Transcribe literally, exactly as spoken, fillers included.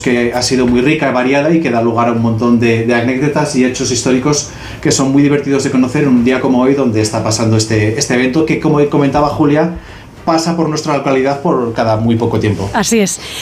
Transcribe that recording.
que ha sido muy rica y variada y que da lugar a un montón de, de anécdotas y hechos históricos que son muy divertidos de conocer en un día como hoy, donde está pasando este, este evento que, como comentaba Julia, pasa por nuestra localidad por cada muy poco tiempo. Así es.